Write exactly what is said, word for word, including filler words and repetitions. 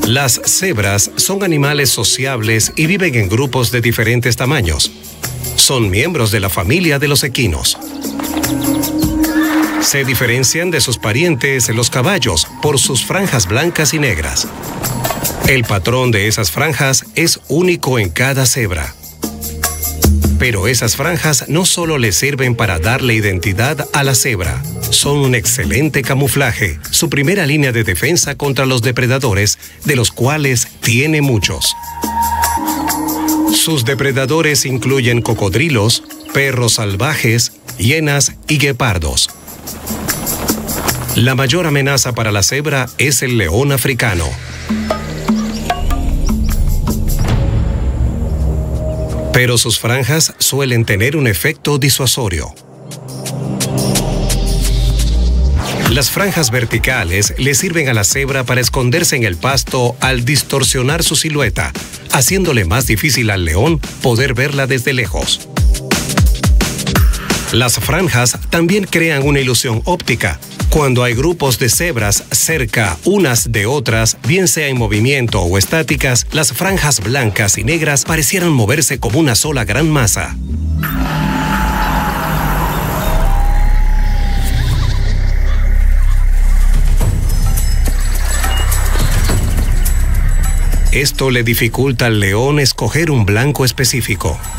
Las cebras son animales sociables y viven en grupos de diferentes tamaños. Son miembros de la familia de los equinos. Se diferencian de sus parientes, los caballos, por sus franjas blancas y negras. El patrón de esas franjas es único en cada cebra. Pero esas franjas no solo le sirven para darle identidad a la cebra, son un excelente camuflaje, su primera línea de defensa contra los depredadores, de los cuales tiene muchos. Sus depredadores incluyen cocodrilos, perros salvajes, hienas y guepardos. La mayor amenaza para la cebra es el león africano. Pero sus franjas suelen tener un efecto disuasorio. Las franjas verticales le sirven a la cebra para esconderse en el pasto al distorsionar su silueta, haciéndole más difícil al león poder verla desde lejos. Las franjas también crean una ilusión óptica. Cuando hay grupos de cebras cerca unas de otras, bien sea en movimiento o estáticas, las franjas blancas y negras parecieran moverse como una sola gran masa. Esto le dificulta al león escoger un blanco específico.